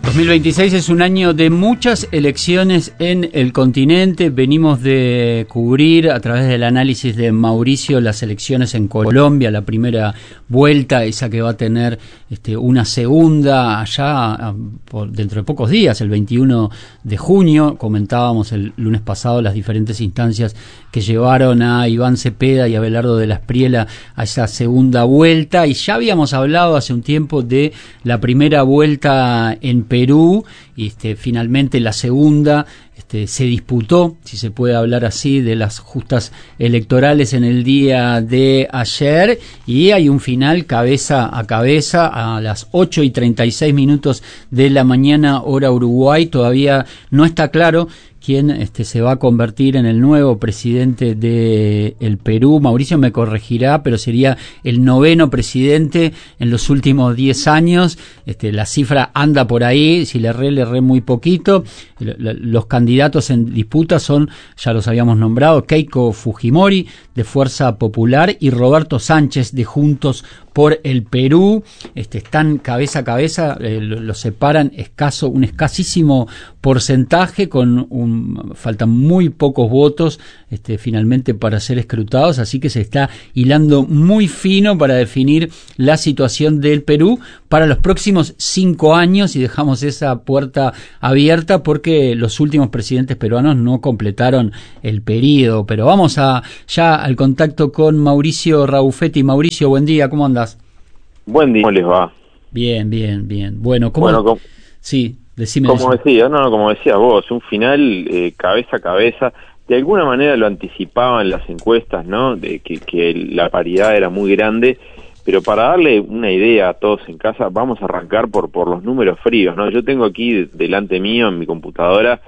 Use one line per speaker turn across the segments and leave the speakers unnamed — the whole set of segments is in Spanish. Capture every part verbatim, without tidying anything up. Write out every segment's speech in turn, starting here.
dos mil veintiséis es un año de muchas elecciones en el continente. Venimos de cubrir a través del análisis de Mauricio las elecciones en Colombia, la primera vuelta, esa que va a tener este, una segunda allá por, dentro de pocos días, el veintiuno de junio. Comentábamos el lunes pasado las diferentes instancias que llevaron a Iván Cepeda y a Abelardo de la Espriella a esa segunda vuelta, y ya habíamos hablado hace un tiempo de la primera vuelta en Perú, y este, finalmente la segunda este, se disputó, si se puede hablar así, de las justas electorales en el día de ayer, y hay un final cabeza a cabeza a las ocho y treinta y seis minutos de la mañana, hora Uruguay. Todavía no está claro quién este, se va a convertir en el nuevo presidente de el Perú. Mauricio me corregirá, pero sería el noveno presidente en los últimos diez años. Este, la cifra anda por ahí, si le erré, le erré muy poquito. Los candidatos en disputa son, ya los habíamos nombrado, Keiko Fujimori, de Fuerza Popular, y Roberto Sánchez, de Juntos por el Perú. Este, están cabeza a cabeza, eh, los lo separan escaso, un escasísimo porcentaje, con un, faltan muy pocos votos este, finalmente para ser escrutados, así que se está hilando muy fino para definir la situación del Perú para los próximos cinco años, y dejamos esa puerta abierta porque los últimos presidentes peruanos no completaron el periodo. Pero vamos a ya al contacto con Mauricio Raufetti. Mauricio, buen día, ¿cómo andás?
Buen día, ¿cómo les va?
Bien, bien, bien. Bueno, ¿cómo?
Bueno, como,
sí, decime.
Como
decime.
decía, no, no, como decías vos, un final eh, cabeza a cabeza. De alguna manera lo anticipaban las encuestas, ¿no? De que, que la paridad era muy grande. Pero para darle una idea a todos en casa, vamos a arrancar por por los números fríos, ¿no? Yo tengo aquí delante mío en mi computadora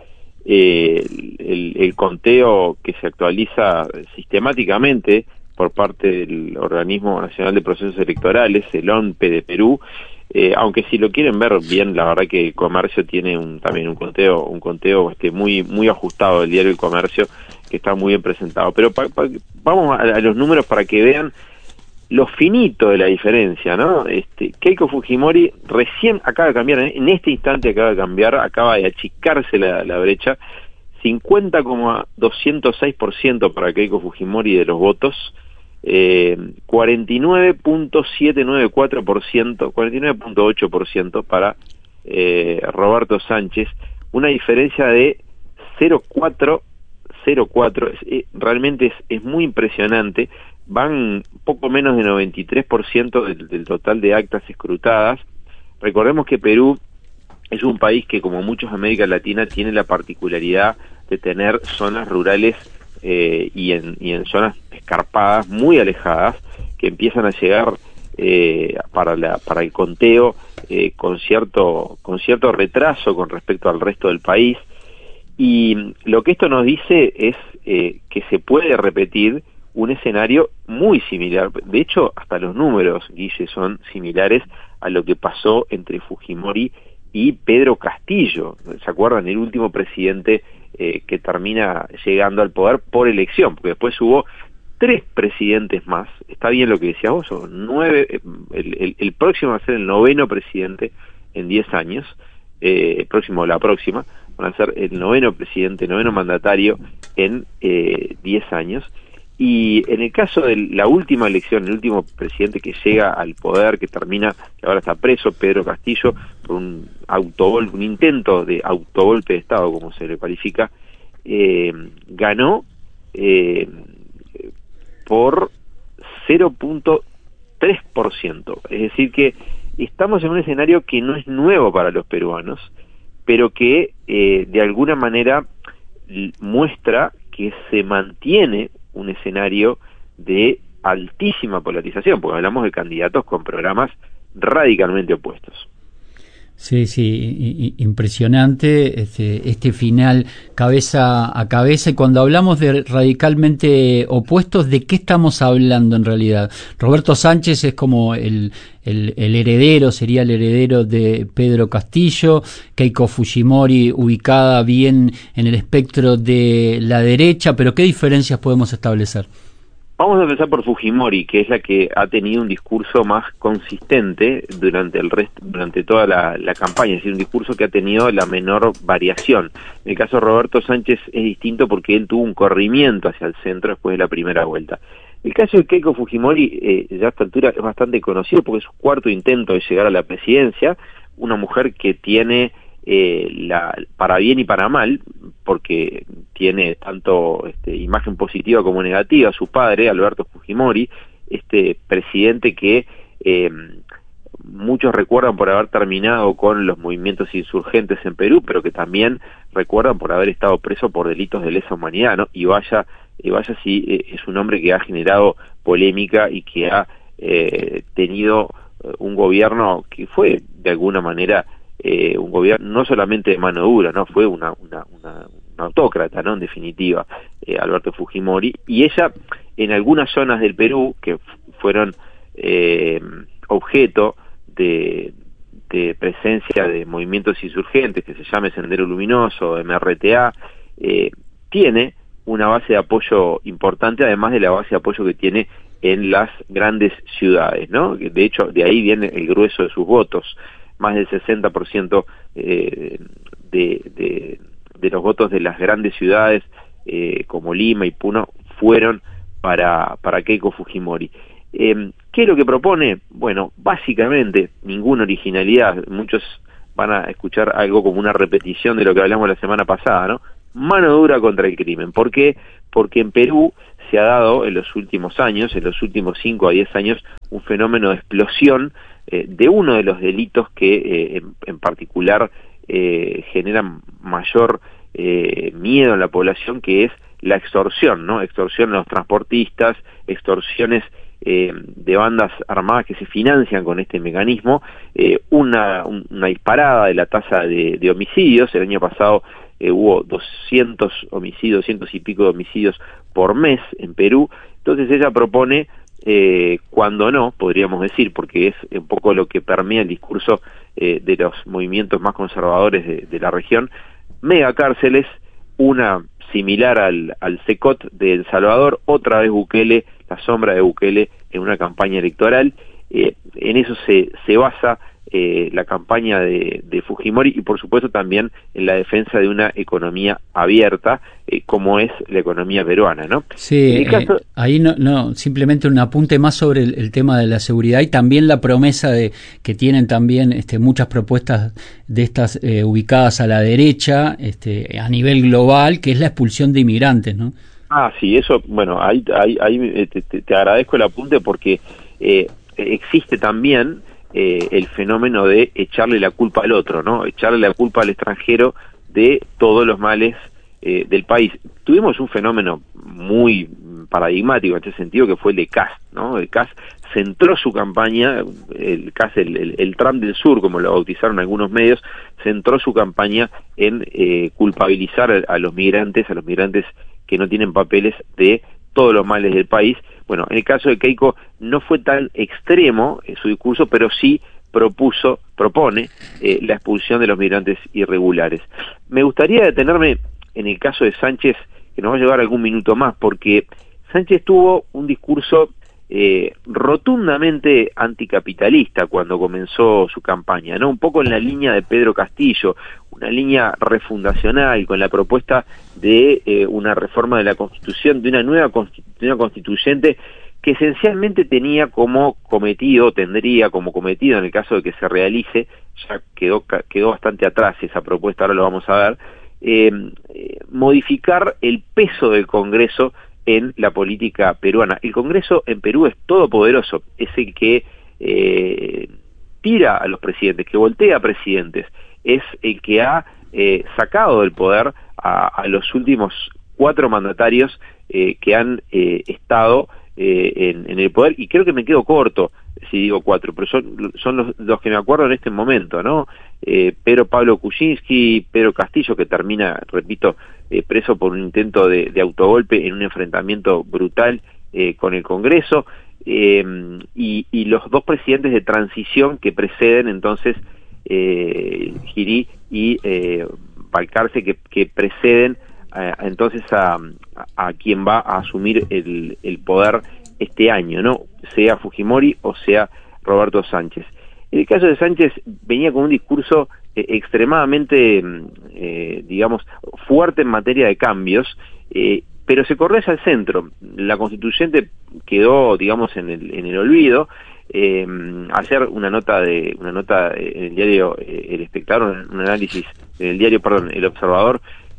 eh, el, el conteo que se actualiza sistemáticamente por parte del Organismo Nacional de Procesos Electorales, el O N P E de Perú. Eh, aunque si lo quieren ver bien, la verdad que el Comercio tiene un, también un conteo, un conteo este muy muy ajustado del diario El Comercio, que está muy bien presentado. Pero pa, pa, vamos a, a los números para que vean lo finito de la diferencia, ¿no? Este, Keiko Fujimori recién acaba de cambiar, en este instante acaba de cambiar, acaba de achicarse la, la brecha, cincuenta coma doscientos seis por ciento para Keiko Fujimori de los votos, eh, cuarenta y nueve punto setecientos noventa y cuatro por ciento, cuarenta y nueve punto ocho por ciento para eh, Roberto Sánchez, una diferencia de cero coma cuatro, cero coma cuatro, es, eh, realmente es, es muy impresionante. Van poco menos de noventa y tres por ciento del, del total de actas escrutadas. Recordemos que Perú es un país que, como muchos de América Latina, tiene la particularidad de tener zonas rurales eh, y, en, y en zonas escarpadas muy alejadas, que empiezan a llegar eh, para, la, para el conteo eh, con cierto, con cierto retraso con respecto al resto del país. Y lo que esto nos dice es eh, que se puede repetir un escenario muy similar. De hecho, hasta los números, Guille, son similares a lo que pasó entre Fujimori y Pedro Castillo. ¿Se acuerdan? El último presidente eh, que termina llegando al poder por elección, porque después hubo tres presidentes más. Está bien lo que decías vos, son nueve, el, el, el próximo va a ser el noveno presidente en diez años, eh, el próximo, la próxima, van a ser el noveno presidente, noveno mandatario en eh, diez años. Y en el caso de la última elección, el último presidente que llega al poder, que termina, que ahora está preso, Pedro Castillo, por un autogolpe, un intento de autogolpe de Estado, como se le califica, eh, ganó eh, por cero punto tres por ciento. Es decir que estamos en un escenario que no es nuevo para los peruanos, pero que eh, de alguna manera muestra que se mantiene un escenario de altísima polarización, porque hablamos de candidatos con programas radicalmente opuestos.
Sí, sí, impresionante este, este final cabeza a cabeza. Y cuando hablamos de radicalmente opuestos, ¿de qué estamos hablando en realidad? Roberto Sánchez es como el, el, el heredero, sería el heredero de Pedro Castillo. Keiko Fujimori ubicada bien en el espectro de la derecha, pero ¿qué diferencias podemos establecer?
Vamos a empezar por Fujimori, que es la que ha tenido un discurso más consistente durante el resto, durante toda la, la campaña, es decir, un discurso que ha tenido la menor variación. En el caso de Roberto Sánchez es distinto porque él tuvo un corrimiento hacia el centro después de la primera vuelta. El caso de Keiko Fujimori, eh, ya a esta altura es bastante conocido porque es su cuarto intento de llegar a la presidencia, una mujer que tiene, eh, la, para bien y para mal, porque tiene tanto este, imagen positiva como negativa, su padre, Alberto Fujimori, este presidente que eh, muchos recuerdan por haber terminado con los movimientos insurgentes en Perú, pero que también recuerdan por haber estado preso por delitos de lesa humanidad, ¿no? Y vaya, y vaya si eh, es un hombre que ha generado polémica y que ha eh, tenido un gobierno que fue de alguna manera eh, un gobierno no solamente de mano dura, no fue una, una, una, una autócrata, ¿no? En definitiva, eh, Alberto Fujimori, y ella en algunas zonas del Perú que fueron eh, objeto de, de presencia de movimientos insurgentes, que se llame Sendero Luminoso, M R T A, eh, tiene una base de apoyo importante, además de la base de apoyo que tiene en las grandes ciudades, ¿no? De hecho, de ahí viene el grueso de sus votos, más del sesenta por ciento eh, de, de, de los votos de las grandes ciudades eh, como Lima y Puno fueron para, para Keiko Fujimori. Eh, ¿Qué es lo que propone? Bueno, básicamente ninguna originalidad, muchos van a escuchar algo como una repetición de lo que hablamos la semana pasada, ¿no? Mano dura contra el crimen. ¿Por qué? Porque en Perú se ha dado en los últimos años, en los últimos cinco a diez años, un fenómeno de explosión eh, de uno de los delitos que eh, en, en particular eh, generan mayor eh, miedo en la población, que es la extorsión, ¿no? Extorsión a los transportistas, extorsiones eh, de bandas armadas que se financian con este mecanismo, eh, una, un, una disparada de la tasa de, de homicidios. El año pasado eh, hubo doscientos homicidios, doscientos y pico de homicidios por mes en Perú. Entonces ella propone, eh, cuando no, podríamos decir, porque es un poco lo que permea el discurso eh, de los movimientos más conservadores de, de la región, mega cárceles, una similar al, al CECOT de El Salvador, otra vez Bukele, la sombra de Bukele en una campaña electoral. Eh, en eso se, se basa eh, la campaña de, de Fujimori, y por supuesto también en la defensa de una economía abierta, eh, como es la economía peruana, ¿no?
Sí, caso... eh, ahí no, no, simplemente un apunte más sobre el, el tema de la seguridad y también la promesa de que tienen también este, muchas propuestas de estas eh, ubicadas a la derecha, este, a nivel global, que es la expulsión de inmigrantes, ¿no?
Ah, sí, eso, bueno, ahí, ahí, ahí te, te, te agradezco el apunte porque eh, existe también eh, el fenómeno de echarle la culpa al otro, ¿no? Echarle la culpa al extranjero de todos los males eh, del país. Tuvimos un fenómeno muy paradigmático en este sentido, que fue el de Kast, ¿no? El Kast centró su campaña, el Kast, el, el, el Trump del Sur, como lo bautizaron algunos medios, centró su campaña en eh, culpabilizar a, a los migrantes, a los migrantes que no tienen papeles, de todos los males del país. Bueno, en el caso de Keiko no fue tan extremo eh, su discurso, pero sí propuso, propone eh, la expulsión de los migrantes irregulares. Me gustaría detenerme en el caso de Sánchez, que nos va a llevar algún minuto más, porque Sánchez tuvo un discurso eh, rotundamente anticapitalista cuando comenzó su campaña, ¿no? Un poco en la línea de Pedro Castillo, una línea refundacional con la propuesta de eh, una reforma de la Constitución, de una nueva constitución constituyente que esencialmente tenía como cometido, tendría como cometido en el caso de que se realice, ya quedó, quedó bastante atrás esa propuesta, ahora lo vamos a ver, eh, eh, modificar el peso del Congreso en la política peruana. El Congreso en Perú es todopoderoso, es el que eh, tira a los presidentes, que voltea a presidentes, es el que ha eh, sacado del poder a, a los últimos cuatro mandatarios eh, que han eh, estado eh, en, en el poder, y creo que me quedo corto si digo cuatro, pero son, son los, los que me acuerdo en este momento, ¿no? Eh, Pedro Pablo Kuczynski, Pedro Castillo, que termina, repito, eh, preso por un intento de, de autogolpe en un enfrentamiento brutal eh, con el Congreso, eh, y, y los dos presidentes de transición que preceden entonces eh, Girí y eh, Balcarce, que, que preceden a, entonces a, a quien va a asumir el, el poder este año, ¿no? Sea Fujimori o sea Roberto Sánchez. En el caso de Sánchez venía con un discurso eh, extremadamente, eh, digamos, fuerte en materia de cambios, eh, pero se corrió hacia el centro. La constituyente quedó, digamos, en el, en el olvido. Eh, ayer una nota de una nota en el diario eh, El Espectador, un análisis en el diario, perdón, El Observador,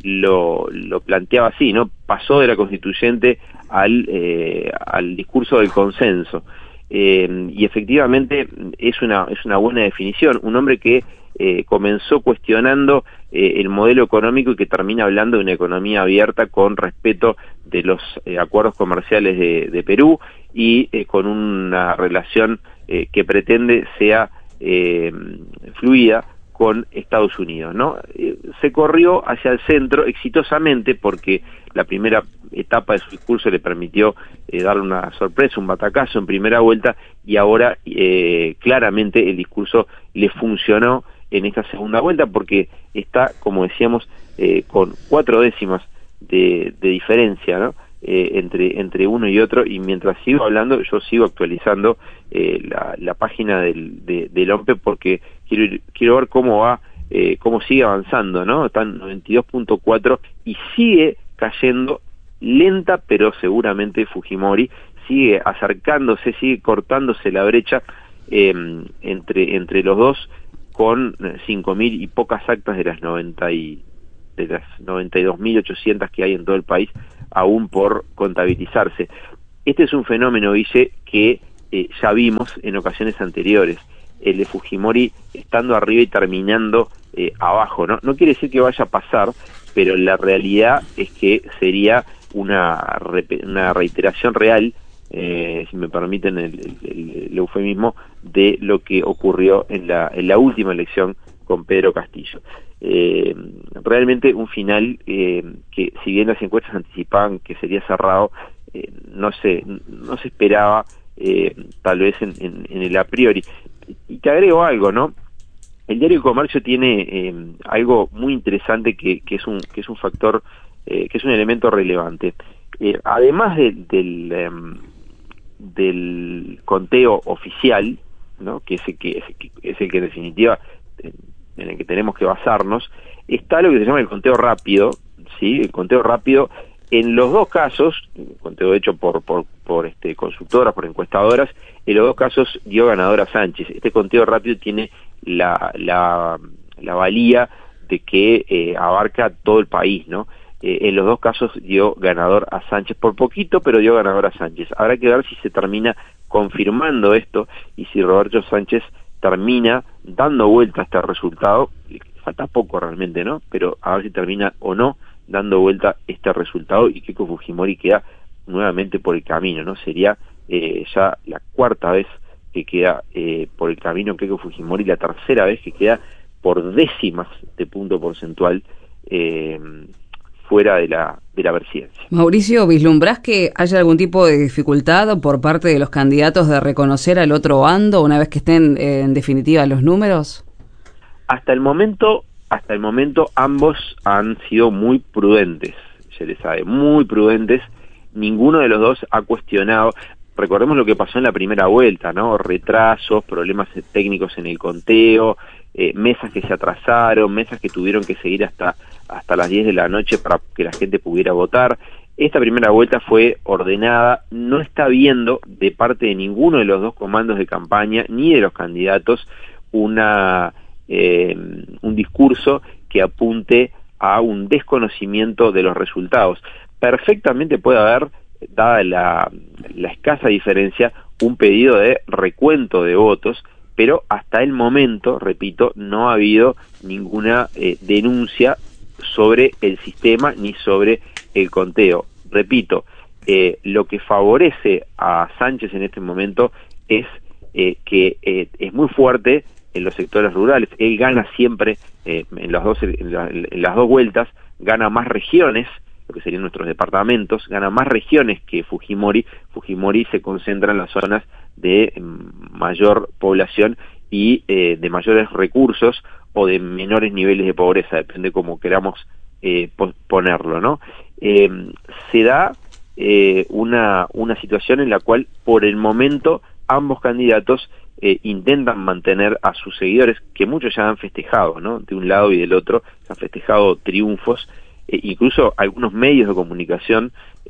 lo, lo planteaba así, ¿no? Pasó de la constituyente al, eh, al discurso del consenso. Eh, y efectivamente es una es una buena definición. Un hombre que eh, comenzó cuestionando eh, el modelo económico y que termina hablando de una economía abierta con respeto de los eh, acuerdos comerciales de, de Perú y eh, con una relación eh, que pretende sea eh, fluida con Estados Unidos, ¿no? Eh, se corrió hacia el centro exitosamente porque la primera etapa de su discurso le permitió eh, darle una sorpresa, un batacazo en primera vuelta, y ahora eh, claramente el discurso le funcionó en esta segunda vuelta porque está, como decíamos, eh, con cuatro décimas de, de diferencia, ¿no? Eh, entre entre uno y otro, y mientras sigo hablando yo sigo actualizando eh, la, la página del, de, del O M P E porque quiero ir, quiero ver cómo va, eh, cómo sigue avanzando, ¿no? Está en noventa y dos punto cuatro y sigue cayendo lenta, pero seguramente Fujimori sigue acercándose, sigue cortándose la brecha eh, entre entre los dos con cinco mil y pocas actas de las noventa y de las noventa y dos mil ochocientas que hay en todo el país aún por contabilizarse. Este es un fenómeno, Guille, que eh, ya vimos en ocasiones anteriores, el de Fujimori estando arriba y terminando eh, abajo, ¿no? No quiere decir que vaya a pasar, pero la realidad es que sería una, una reiteración real, eh, si me permiten el, el, el eufemismo, de lo que ocurrió en la, en la última elección con Pedro Castillo. Eh, realmente un final eh, que, si bien las encuestas anticipaban que sería cerrado, eh, no se no se esperaba eh, tal vez en, en, en el a priori. Y te agrego algo, ¿no? El diario El Comercio tiene eh, algo muy interesante que, que es un que es un factor, eh, que es un elemento relevante. Eh, además de, del eh, del conteo oficial, ¿no? Que es el que es, es el que en definitiva eh, en el que tenemos que basarnos, está lo que se llama el conteo rápido, ¿sí? El conteo rápido, en los dos casos, el conteo hecho por por por este consultoras, por encuestadoras, en los dos casos dio ganadora Sánchez. Este conteo rápido tiene la la, la valía de que eh, abarca todo el país, ¿no? Eh, en los dos casos dio ganador a Sánchez, por poquito, pero dio ganador a Sánchez. Habrá que ver si se termina confirmando esto y si Roberto Sánchez termina dando vuelta a este resultado. Falta poco realmente, ¿no? Pero a ver si termina o no dando vuelta este resultado y Keiko Fujimori queda nuevamente por el camino, ¿no? Sería eh, ya la cuarta vez que queda eh, por el camino Keiko Fujimori, la tercera vez que queda por décimas de punto porcentual eh, fuera de la de la presidencia.
Mauricio, ¿vislumbrás que haya algún tipo de dificultad por parte de los candidatos de reconocer al otro bando una vez que estén eh, en definitiva los números?
Hasta el momento, hasta el momento ambos han sido muy prudentes, se les sabe, muy prudentes. Ninguno de los dos ha cuestionado. Recordemos lo que pasó en la primera vuelta, ¿no? Retrasos, problemas técnicos en el conteo, eh, mesas que se atrasaron, mesas que tuvieron que seguir hasta hasta las diez de la noche para que la gente pudiera votar. Esta primera vuelta fue ordenada, no está habiendo de parte de ninguno de los dos comandos de campaña ni de los candidatos una eh, un discurso que apunte a un desconocimiento de los resultados. Perfectamente puede haber, dada la, la escasa diferencia, un pedido de recuento de votos, pero hasta el momento, repito, no ha habido ninguna eh, denuncia sobre el sistema ni sobre el conteo. Repito, eh, lo que favorece a Sánchez en este momento es eh, que eh, es muy fuerte en los sectores rurales. Él gana siempre eh, en, las dos, en, la, en las dos vueltas, gana más regiones, lo que serían nuestros departamentos, gana más regiones que Fujimori. Fujimori se concentra en las zonas de mayor población y eh, de mayores recursos o de menores niveles de pobreza, depende cómo queramos eh, posponerlo, ¿no? Eh, se da eh, una, una situación en la cual, por el momento, ambos candidatos eh, intentan mantener a sus seguidores, que muchos ya han festejado, ¿no? De un lado y del otro, han festejado triunfos, eh, incluso algunos medios de comunicación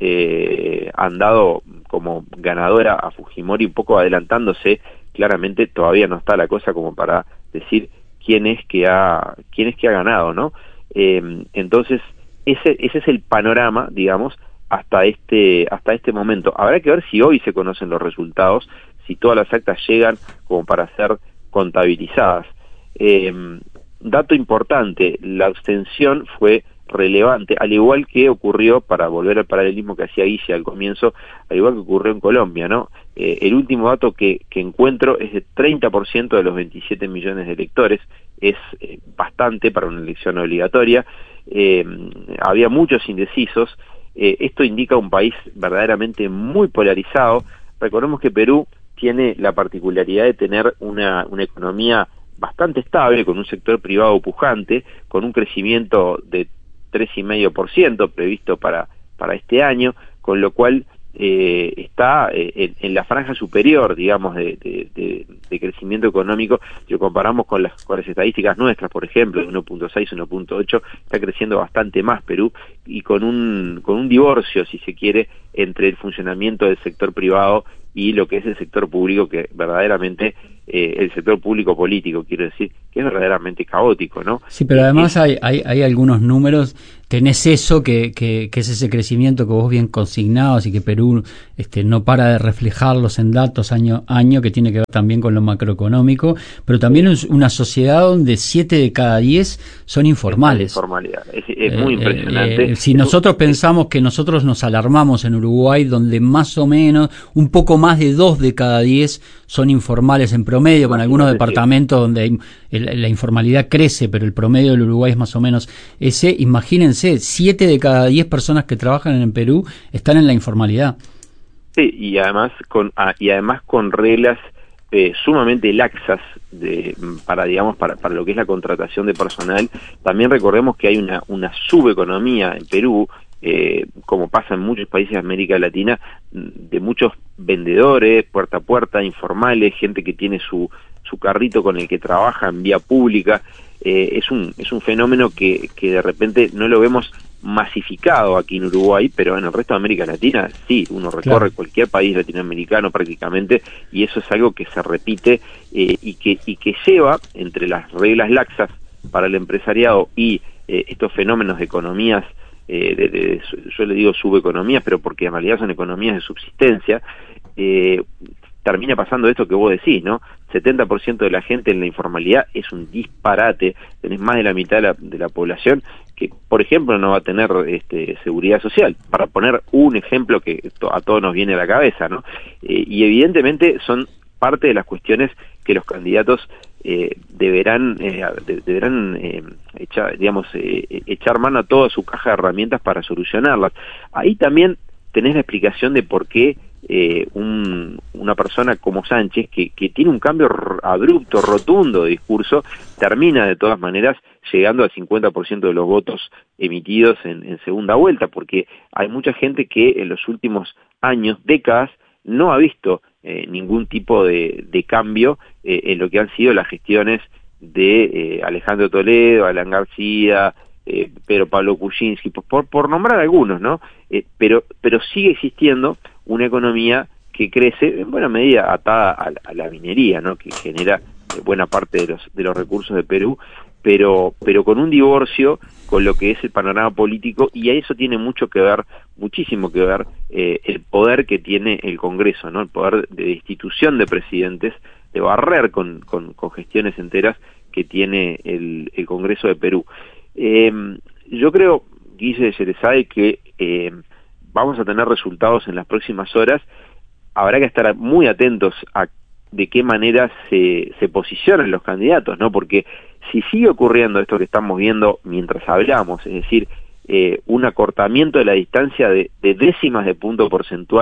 eh, han dado como ganadora a Fujimori, un poco adelantándose. Claramente todavía no está la cosa como para decir quién es que ha, quién es que ha ganado, ¿no? Eh, entonces, ese, ese es el panorama, digamos, hasta este, hasta este momento. Habrá que ver si hoy se conocen los resultados, si todas las actas llegan como para ser contabilizadas. Eh, dato importante, la abstención fue relevante, al igual que ocurrió, para volver al paralelismo que hacía Guille al comienzo, al igual que ocurrió en Colombia, ¿no? Eh, el último dato que, que encuentro es de treinta por ciento de los veintisiete millones de electores, es eh, bastante para una elección obligatoria. Eh, había muchos indecisos. Eh, esto indica un país verdaderamente muy polarizado. Recordemos que Perú tiene la particularidad de tener una, una economía bastante estable, con un sector privado pujante, con un crecimiento de tres coma cinco por ciento previsto para, para este año, con lo cual eh, está eh, en, en la franja superior, digamos, de, de, de, de crecimiento económico. Si lo comparamos con las, con las estadísticas nuestras, por ejemplo, de uno punto seis, uno punto ocho, está creciendo bastante más Perú, y con un, con un divorcio, si se quiere, entre el funcionamiento del sector privado y lo que es el sector público, que verdaderamente, eh, el sector público político, quiero decir, que es verdaderamente caótico, ¿no?
Sí, pero además hay, hay, hay algunos números, tenés eso, que, que, que es ese crecimiento que vos bien consignabas y que Perú este, no para de reflejarlos en datos año a año, que tiene que ver también con lo macroeconómico, pero también es una sociedad donde siete de cada diez son informales.
Es informalidad, es, es muy
eh,
impresionante.
Eh, si nosotros pensamos que nosotros nos alarmamos en Uruguay, donde más o menos, un poco más de dos de cada diez son informales en promedio, con algunos departamentos donde hay, el, la informalidad crece, pero el promedio del Uruguay es más o menos ese. Imagínense, siete de cada diez personas que trabajan en Perú están en la informalidad.
Sí, y además con ah, y además con reglas eh, sumamente laxas de, para digamos para, para lo que es la contratación de personal. También recordemos que hay una una subeconomía en Perú, eh, como pasa en muchos países de América Latina, de muchos vendedores puerta a puerta, informales, gente que tiene su su carrito con el que trabaja en vía pública. Eh, es un es un fenómeno que, que de repente no lo vemos masificado aquí en Uruguay, pero en el resto de América Latina sí, uno recorre claro. cualquier país latinoamericano prácticamente, y eso es algo que se repite eh, y que y que lleva, entre las reglas laxas para el empresariado y eh, estos fenómenos de economías, eh, de, de, yo le digo subeconomías, pero porque en realidad son economías de subsistencia, eh, termina pasando esto que vos decís, ¿no? setenta por ciento de la gente en la informalidad es un disparate. Tenés más de la mitad de la, de la población que, por ejemplo, no va a tener este, seguridad social, para poner un ejemplo que to- a todos nos viene a la cabeza, ¿no? Eh, y evidentemente son parte de las cuestiones que los candidatos eh, deberán eh, de, deberán eh, echar, digamos, eh, echar mano a toda su caja de herramientas para solucionarlas. Ahí también tenés la explicación de por qué eh, un, una persona como Sánchez, que, que tiene un cambio abrupto, rotundo de discurso, termina de todas maneras llegando al cincuenta por ciento de los votos emitidos en, en segunda vuelta, porque hay mucha gente que en los últimos años, décadas, no ha visto eh, ningún tipo de, de cambio eh, en lo que han sido las gestiones de eh, Alejandro Toledo, Alan García, eh, Pedro Pablo Kuczynski, por, por nombrar algunos, ¿no? Eh, pero, pero sigue existiendo una economía que crece en buena medida atada a, a la minería, ¿no? Que genera eh, buena parte de los, de los recursos de Perú, pero, pero con un divorcio con lo que es el panorama político, y a eso tiene mucho que ver, muchísimo que ver, eh, el poder que tiene el Congreso, ¿no? El poder de destitución de presidentes, de barrer con, con, con gestiones enteras que tiene el, el Congreso de Perú. Eh, yo creo, Guille Sherezade, que eh, vamos a tener resultados en las próximas horas. Habrá que estar muy atentos a de qué manera se, se posicionan los candidatos, ¿no? Porque si sigue ocurriendo esto que estamos viendo mientras hablamos, es decir, eh, un acortamiento de la distancia de, de décimas de punto porcentual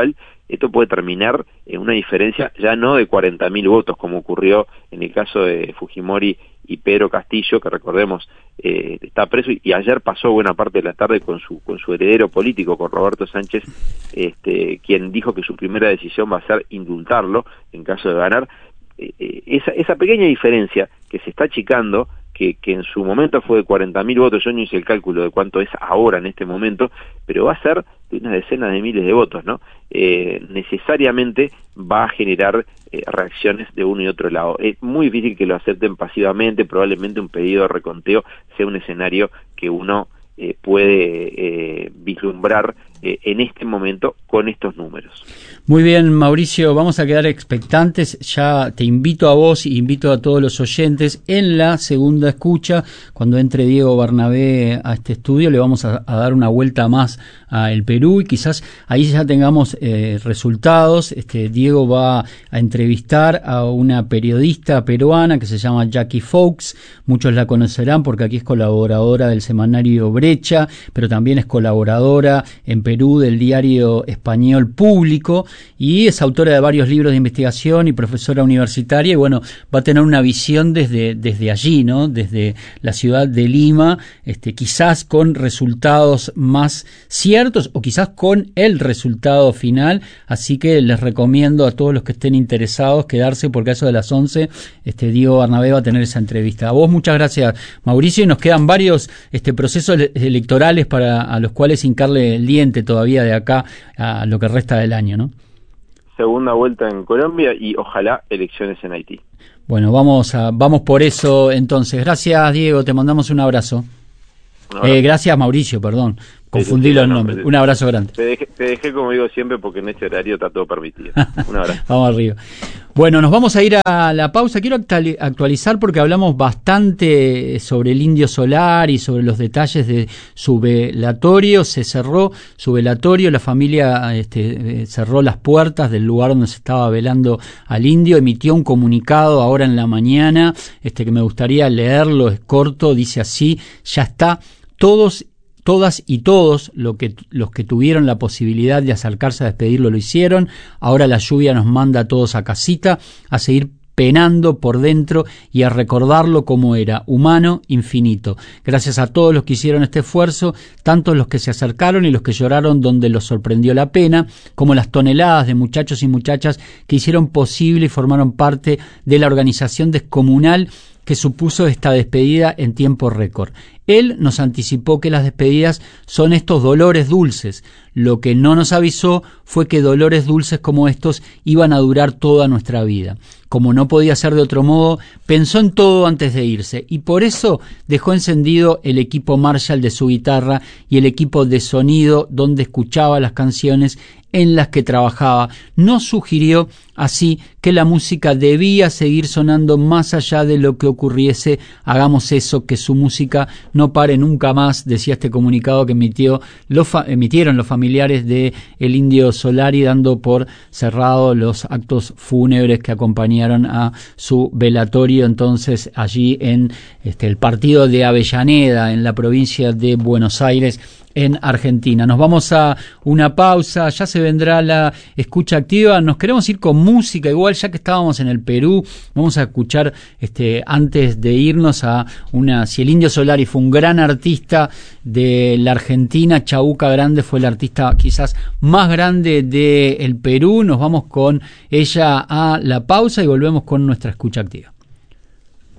esto puede terminar en una diferencia ya no de cuarenta mil votos, como ocurrió en el caso de Fujimori y Pedro Castillo, que recordemos eh, está preso, y, y ayer pasó buena parte de la tarde con su con su heredero político, con Roberto Sánchez, este, quien dijo que su primera decisión va a ser indultarlo en caso de ganar. Eh, eh, esa, esa pequeña diferencia que se está achicando, que, que en su momento fue de cuarenta mil votos, yo no hice el cálculo de cuánto es ahora en este momento, pero va a ser de unas decenas de miles de votos, ¿no? Eh, necesariamente va a generar eh, reacciones de uno y otro lado. Es muy difícil que lo acepten pasivamente, probablemente un pedido de reconteo sea un escenario que uno eh, puede eh, vislumbrar eh, en este momento con estos números.
Muy bien, Mauricio, vamos a quedar expectantes. Ya te invito a vos y invito a todos los oyentes en la segunda escucha, cuando entre Diego Barnabé a este estudio, le vamos a, a dar una vuelta más a el Perú y quizás ahí ya tengamos eh, resultados. Este, Diego va a entrevistar a una periodista peruana que se llama Jackie Fox. Muchos la conocerán porque aquí es colaboradora del semanario Brecha, pero también es colaboradora en Perú del diario español Público, y es autora de varios libros de investigación y profesora universitaria, y bueno, va a tener una visión desde, desde allí, ¿no? Desde la ciudad de Lima, este, quizás con resultados más ciertos o quizás con el resultado final, así que les recomiendo a todos los que estén interesados quedarse, porque a eso de las once este, Diego Barnabé va a tener esa entrevista. A vos muchas gracias, Mauricio, y nos quedan varios este, procesos electorales para a los cuales hincarle el diente todavía de acá a lo que resta del año, ¿no?
Segunda vuelta en Colombia y ojalá elecciones en Haití.
Bueno, vamos a vamos por eso entonces. Gracias, Diego, te mandamos un abrazo. Un abrazo. Eh, gracias, Mauricio, perdón. Confundí sí, sí, los no, nombres. No, un abrazo grande.
Te dejé, te dejé, como digo siempre, porque en este horario está todo permitido. Un abrazo.
Vamos arriba. Bueno, nos vamos a ir a la pausa. Quiero actualizar porque hablamos bastante sobre el Indio Solar y sobre los detalles de su velatorio. Se cerró su velatorio, la familia este, cerró las puertas del lugar donde se estaba velando al Indio, emitió un comunicado ahora en la mañana, este que me gustaría leerlo, es corto, dice así: ya está, todos Todas y todos lo que, los que tuvieron la posibilidad de acercarse a despedirlo lo hicieron. Ahora la lluvia nos manda a todos a casita, a seguir penando por dentro y a recordarlo como era, humano, infinito. Gracias a todos los que hicieron este esfuerzo, tanto los que se acercaron y los que lloraron donde los sorprendió la pena, como las toneladas de muchachos y muchachas que hicieron posible y formaron parte de la organización descomunal que supuso esta despedida en tiempo récord. Él nos anticipó que las despedidas son estos dolores dulces. Lo que no nos avisó fue que dolores dulces como estos iban a durar toda nuestra vida. Como no podía ser de otro modo, pensó en todo antes de irse, y por eso dejó encendido el equipo Marshall de su guitarra y el equipo de sonido donde escuchaba las canciones en las que trabajaba. No sugirió así que la música debía seguir sonando más allá de lo que ocurriese. Hagamos eso, que su música no pare nunca más, decía este comunicado que emitió, lo fa- emitieron los familiares de el Indio Solari, dando por cerrado los actos fúnebres que acompañaron a su velatorio entonces allí en este, el partido de Avellaneda, en la provincia de Buenos Aires, en Argentina. Nos vamos a una pausa, ya se vendrá la escucha activa. Nos queremos ir con música, igual ya que estábamos en el Perú, vamos a escuchar este antes de irnos a una, si el Indio Solari fue un gran artista de la Argentina, Chabuca Grande fue el artista quizás más grande del Perú. Nos vamos con ella a la pausa y volvemos con nuestra escucha activa.